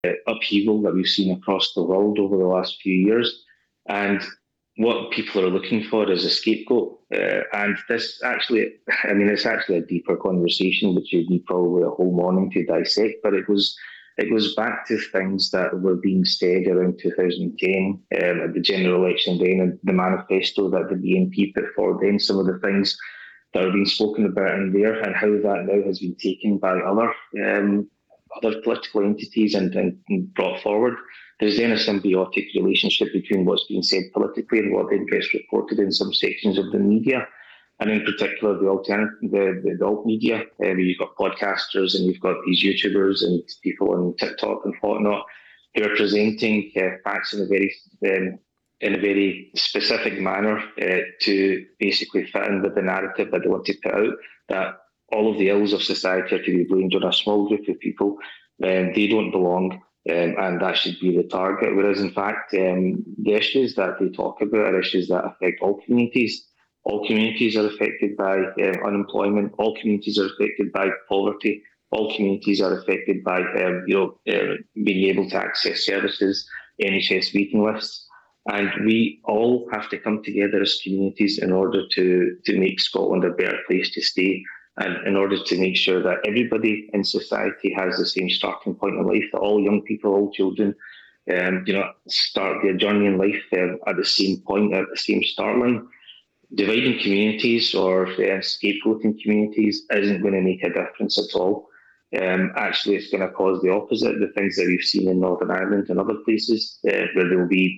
upheaval that we've seen across the world over the last few years. And what people are looking for is a scapegoat. And this actually, I mean, it's actually a deeper conversation, which would be probably a whole morning to dissect, but it goes back to things that were being said around 2010 at the general election then, and the manifesto that the BNP put forward then, some of the things that are being spoken about in there, and how that now has been taken by other political entities and brought forward. There's then a symbiotic relationship between what's being said politically and what then gets reported in some sections of the media, and in particular the alt media. You've got podcasters and you've got these YouTubers and people on TikTok and whatnot who are presenting facts in a very specific manner to basically fit in with the narrative that they want to put out, that all of the ills of society are to be blamed on a small group of people. They don't belong, and that should be the target. Whereas, in fact, the issues that they talk about are issues that affect all communities. All communities are affected by unemployment. All communities are affected by poverty. All communities are affected by being able to access services, NHS waiting lists. And we all have to come together as communities in order to make Scotland a better place to stay, and in order to make sure that everybody in society has the same starting point in life, that all young people, all children, start their journey in life at the same point, at the same start line. Dividing communities or scapegoating communities isn't going to make a difference at all. Actually, it's going to cause the opposite. The things that we've seen in Northern Ireland and other places, where there'll be,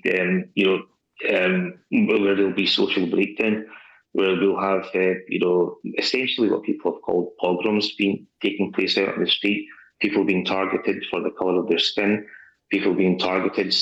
where there'll be social breakdown, where we'll have, essentially what people have called pogroms taking place out on the street, people being targeted for the colour of their skin, people being targeted